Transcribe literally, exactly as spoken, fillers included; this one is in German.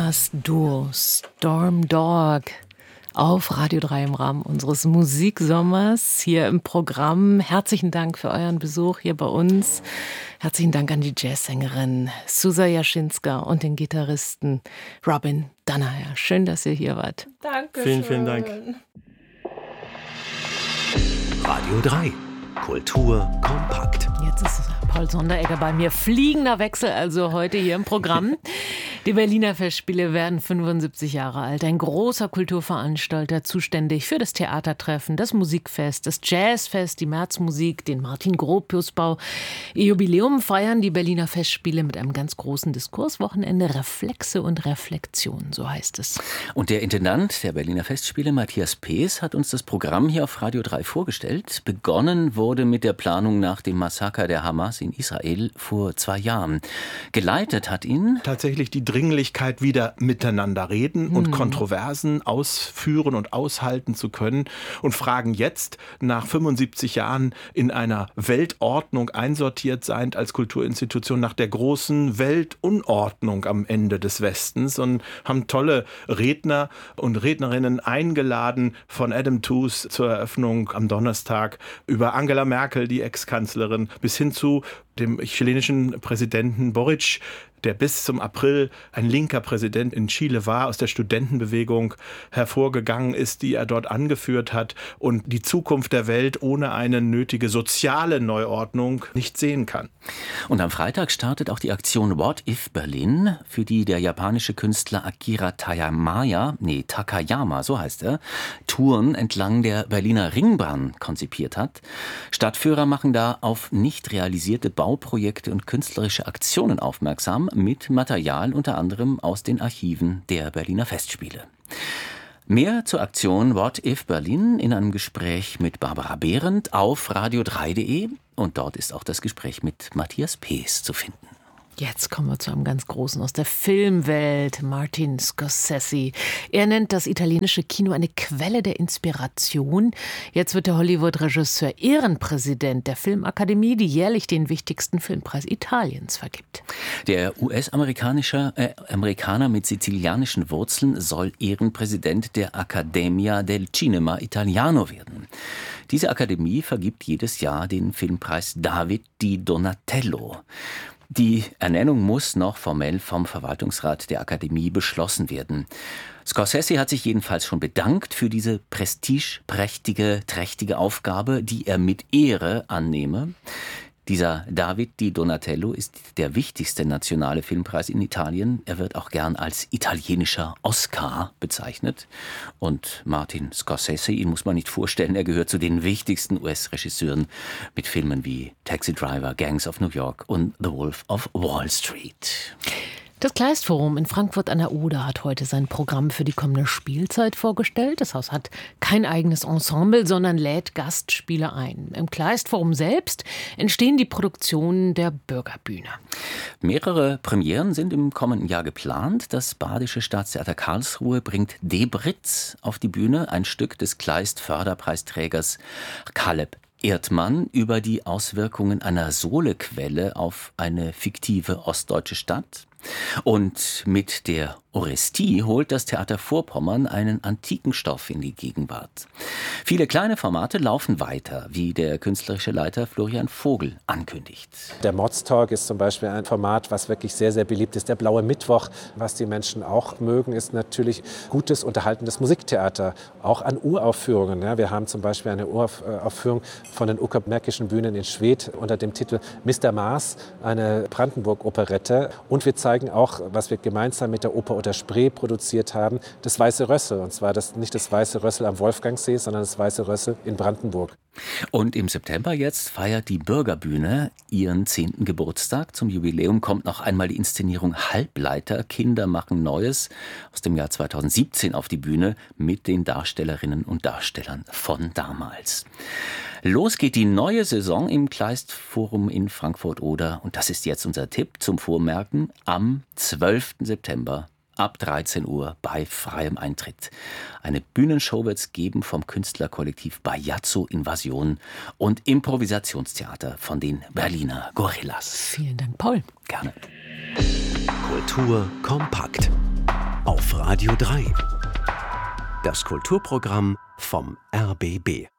Das Duo Storm Dog auf Radio drei im Rahmen unseres Musiksommers hier im Programm. Herzlichen Dank für euren Besuch hier bei uns. Herzlichen Dank an die Jazzsängerin Susa Jaschinska und den Gitarristen Robin Dannaher. Schön, dass ihr hier wart. Danke. Vielen, vielen Dank. Radio drei. Kultur kompakt. Jetzt ist Paul Sonderegger bei mir. Fliegender Wechsel also heute hier im Programm. Die Berliner Festspiele werden fünfundsiebzig Jahre alt. Ein großer Kulturveranstalter, zuständig für das Theatertreffen, das Musikfest, das Jazzfest, die Märzmusik, den Martin-Gropius-Bau. Ihr Jubiläum feiern die Berliner Festspiele mit einem ganz großen Diskurswochenende. Reflexe und Reflexion, so heißt es. Und der Intendant der Berliner Festspiele, Matthias Pees, hat uns das Programm hier auf Radio drei vorgestellt. Begonnen wurde mit der Planung nach dem Massaker der Hamas in Israel vor zwei Jahren. Geleitet hat ihn tatsächlich die Dringlichkeit, wieder miteinander reden und hm. Kontroversen ausführen und aushalten zu können, und Fragen jetzt nach fünfundsiebzig Jahren in einer Weltordnung einsortiert seiend als Kulturinstitution nach der großen Weltunordnung am Ende des Westens, und haben tolle Redner und Rednerinnen eingeladen, von Adam Tooze zur Eröffnung am Donnerstag über Angela Merkel, die Ex-Kanzlerin, bis hin zu dem chilenischen Präsidenten Boric, der bis zum April ein linker Präsident in Chile war, aus der Studentenbewegung hervorgegangen ist, die er dort angeführt hat und die Zukunft der Welt ohne eine nötige soziale Neuordnung nicht sehen kann. Und am Freitag startet auch die Aktion What If Berlin, für die der japanische Künstler Akira Takayama, nee, Takayama, so heißt er, Touren entlang der Berliner Ringbahn konzipiert hat. Stadtführer machen da auf nicht realisierte Bauprojekte und künstlerische Aktionen aufmerksam, mit Material unter anderem aus den Archiven der Berliner Festspiele. Mehr zur Aktion What If Berlin in einem Gespräch mit Barbara Behrendt auf radio drei punkt de, und dort ist auch das Gespräch mit Matthias Pees zu finden. Jetzt kommen wir zu einem ganz Großen aus der Filmwelt, Martin Scorsese. Er nennt das italienische Kino eine Quelle der Inspiration. Jetzt wird der Hollywood-Regisseur Ehrenpräsident der Filmakademie, die jährlich den wichtigsten Filmpreis Italiens vergibt. Der U S-amerikanische äh, Amerikaner mit sizilianischen Wurzeln soll Ehrenpräsident der Accademia del Cinema Italiano werden. Diese Akademie vergibt jedes Jahr den Filmpreis David di Donatello. Die Ernennung muss noch formell vom Verwaltungsrat der Akademie beschlossen werden. Scorsese hat sich jedenfalls schon bedankt für diese prestigeprächtige, trächtige Aufgabe, die er mit Ehre annehme. Dieser David di Donatello ist der wichtigste nationale Filmpreis in Italien. Er wird auch gern als italienischer Oscar bezeichnet. Und Martin Scorsese, ihn muss man nicht vorstellen, er gehört zu den wichtigsten U S-Regisseuren mit Filmen wie Taxi Driver, Gangs of New York und The Wolf of Wall Street. Das Kleistforum in Frankfurt an der Oder hat heute sein Programm für die kommende Spielzeit vorgestellt. Das Haus hat kein eigenes Ensemble, sondern lädt Gastspiele ein. Im Kleistforum selbst entstehen die Produktionen der Bürgerbühne. Mehrere Premieren sind im kommenden Jahr geplant. Das Badische Staatstheater Karlsruhe bringt Debritz auf die Bühne, ein Stück des Kleist-Förderpreisträgers Caleb Erdmann über die Auswirkungen einer Sohlequelle auf eine fiktive ostdeutsche Stadt. Und mit der Orestie holt das Theater Vorpommern einen antiken Stoff in die Gegenwart. Viele kleine Formate laufen weiter, wie der künstlerische Leiter Florian Vogel ankündigt. Der Mods-Talk ist zum Beispiel ein Format, was wirklich sehr, sehr beliebt ist. Der Blaue Mittwoch, was die Menschen auch mögen, ist natürlich gutes, unterhaltendes Musiktheater. Auch an Uraufführungen. Ja, wir haben zum Beispiel eine Uraufführung von den Uckermärkischen Bühnen in Schwedt unter dem Titel Mister Mars, eine Brandenburg-Operette. Und wir zeigen auch, was wir gemeinsam mit der Oper oder Spree produziert haben, das Weiße Rössel. Und zwar das, nicht das Weiße Rössel am Wolfgangsee, sondern das Weiße Rössel in Brandenburg. Und im September jetzt feiert die Bürgerbühne ihren zehnten Geburtstag. Zum Jubiläum kommt noch einmal die Inszenierung Halbleiter, Kinder machen Neues aus dem Jahr zweitausendsiebzehn auf die Bühne mit den Darstellerinnen und Darstellern von damals. Los geht die neue Saison im Kleistforum in Frankfurt-Oder. Und das ist jetzt unser Tipp zum Vormerken am zwölften September. Ab dreizehn Uhr bei freiem Eintritt. Eine Bühnenshow wird es geben vom Künstlerkollektiv Bajazzo Invasion und Improvisationstheater von den Berliner Gorillas. Vielen Dank, Paul. Gerne. Kultur kompakt. auf Radio drei. Das Kulturprogramm vom R B B.